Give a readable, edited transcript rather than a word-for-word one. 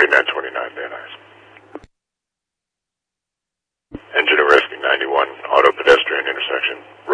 4929 Van Nuys. Engine at rescue 91, auto pedestrian intersection.